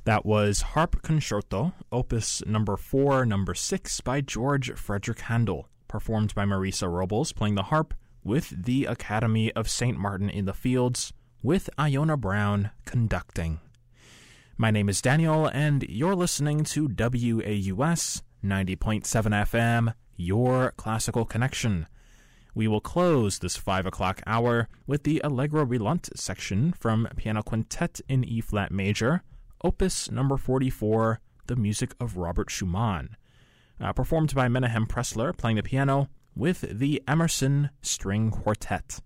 That was Harp Concerto, Opus number 4, number 6 by George Frederick Handel, performed by Marisa Robles playing the harp with the Academy of St. Martin in the Fields, with Iona Brown conducting. My name is Daniel, and you're listening to WAUS 90.7 FM, Your Classical Connection. We will close this 5 o'clock hour with the Allegro Rilante section from Piano Quintet in E-flat major, Opus number 44, the music of Robert Schumann, performed by Menahem Pressler playing the piano with the Emerson String Quartet.